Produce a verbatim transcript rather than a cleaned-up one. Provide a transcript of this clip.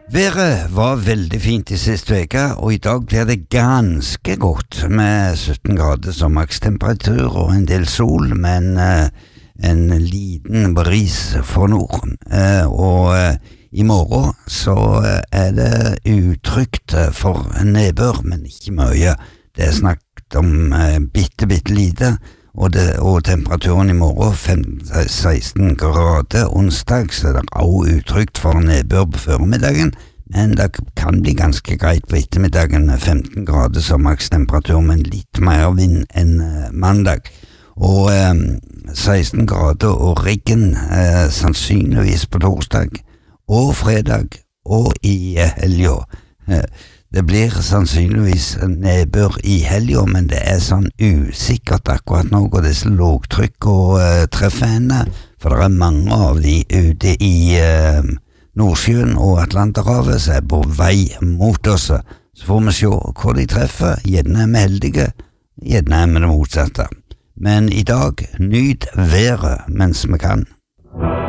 Været var veldig fint i siste veka, og i dag blir det ganske godt med sytten grader som makstemperatur og en del sol, men eh, en liten bris for nord. Eh, og eh, i morgen så er det utrygt for nedbør, men ikke mye. Det er snakket om eh, bitte, bitte lite, og, det, og temperaturen i morgen femten til seksten grader. Onsdag så er det også utrygt for nedbør på formiddagen, men det kan bli ganske greit på ettermiddagen med femten grader som makstemperatur, men litt mer vind enn eh, mandag. Og eh, seksten grader og regn eh, sannsynligvis på torsdag og fredag og i eh, helga. Eh, Det blir sannsynligvis nedbør i helga, men det er sånn usikkert akkurat nå, og det er så lågtrykk å uh, treffe henne, for det er mange av de ute i uh, Nordsjøen og Atlanterhavet som er på vei mot oss. Så får vi se hvor de treffer, gjerne er vi heldige, gjerne er vi det motsatte. Men i dag, nyt været mens vi kan.